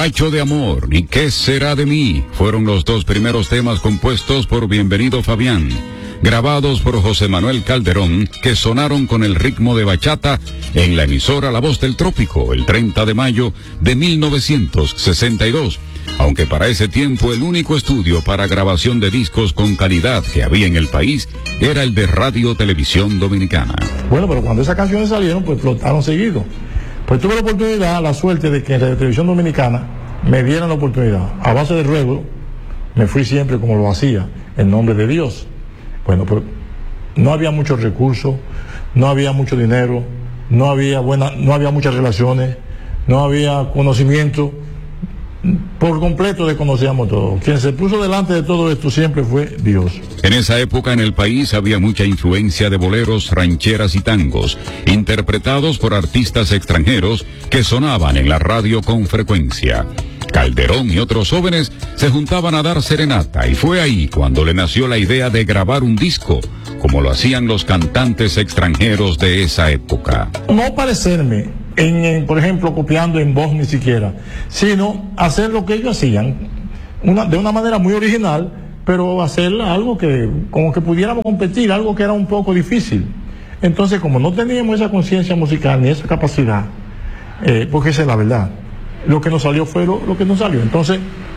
Borracho de amor y ¿Qué será de mí? Fueron los dos primeros temas compuestos por Bienvenido Fabián, grabados por José Manuel Calderón, que sonaron con el ritmo de bachata en la emisora La Voz del Trópico el 30 de mayo de 1962, aunque para ese tiempo el único estudio para grabación de discos con calidad que había en el país era el de Radio Televisión Dominicana. Bueno, pero cuando esas canciones salieron, pues flotaron seguido. Pues tuve la oportunidad, la suerte de que en Radio Televisión Dominicana me dieran la oportunidad. A base de ruego, me fui siempre como lo hacía, en nombre de Dios. Bueno, pero no había muchos recursos, no había mucho dinero, no había muchas relaciones, no había conocimiento. Por completo desconocíamos todo. Quien se puso delante de todo esto siempre fue Dios. En esa época en el país había mucha influencia de boleros, rancheras y tangos, interpretados por artistas extranjeros que sonaban en la radio con frecuencia. Calderón y otros jóvenes se juntaban a dar serenata y fue ahí cuando le nació la idea de grabar un disco, como lo hacían los cantantes extranjeros de esa época. No parecerme por ejemplo, copiando en voz ni siquiera, sino hacer lo que ellos hacían, de una manera muy original, pero hacer algo que, como que pudiéramos competir, algo que era un poco difícil. Entonces, como no teníamos esa conciencia musical ni esa capacidad, porque esa es la verdad, lo que nos salió fue lo que nos salió. Entonces,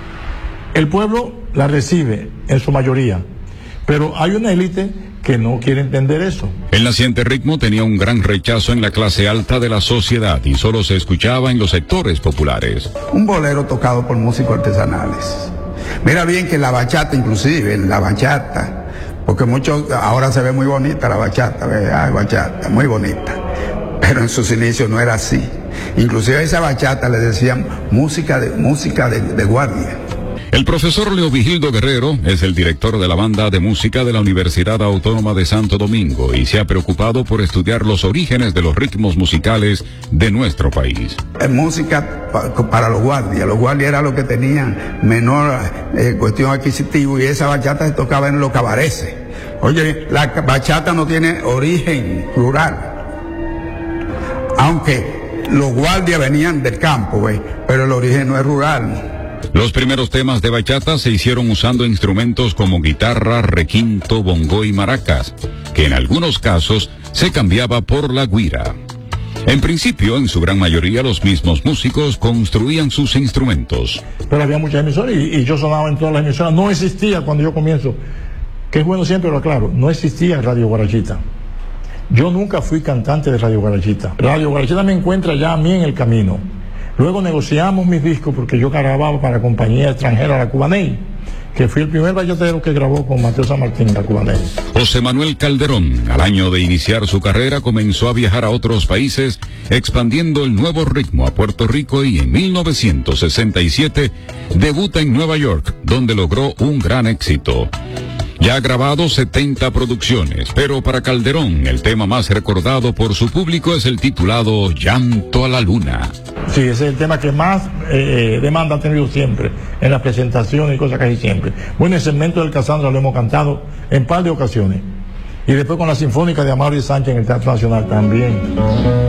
el pueblo la recibe en su mayoría, pero hay una élite que no quiere entender eso. El naciente ritmo tenía un gran rechazo en la clase alta de la sociedad y solo se escuchaba en los sectores populares. Un bolero tocado por músicos artesanales. Mira bien que la bachata, inclusive, la bachata, porque ahora se ve muy bonita la bachata, bachata, muy bonita, pero en sus inicios no era así. Inclusive a esa bachata le decían música de guardia. El profesor Leovigildo Guerrero es el director de la banda de música de la Universidad Autónoma de Santo Domingo y se ha preocupado por estudiar los orígenes de los ritmos musicales de nuestro país. Música para los guardias era lo que tenían menor cuestión adquisitiva, y esa bachata se tocaba en los cabarets. Oye, la bachata no tiene origen rural, aunque los guardias venían del campo, pero el origen no es rural. Los primeros temas de bachata se hicieron usando instrumentos como guitarra, requinto, bongo y maracas, que en algunos casos se cambiaba por la güira. En principio, en su gran mayoría, los mismos músicos construían sus instrumentos. Pero había muchas emisoras y yo sonaba en todas las emisoras. No existía cuando yo comienzo, que es bueno siempre lo aclaro, no existía Radio Guarachita. Yo nunca fui cantante de Radio Guarachita. Radio Guarachita me encuentra ya a mí en el camino. Luego negociamos mis discos porque yo grababa para la compañía extranjera, la Cubaney, que fui el primer bachatero que grabó con Mateo San Martín, la Cubaney. José Manuel Calderón, al año de iniciar su carrera, comenzó a viajar a otros países, expandiendo el nuevo ritmo a Puerto Rico y en 1967 debuta en Nueva York, donde logró un gran éxito. Ya ha grabado 70 producciones, pero para Calderón el tema más recordado por su público es el titulado Llanto a la Luna. Sí, ese es el tema que más demanda ha tenido siempre, en las presentaciones y cosas casi siempre. Bueno, el segmento del Casandra lo hemos cantado en par de ocasiones. Y después con la Sinfónica de Amaury Sánchez en el Teatro Nacional también.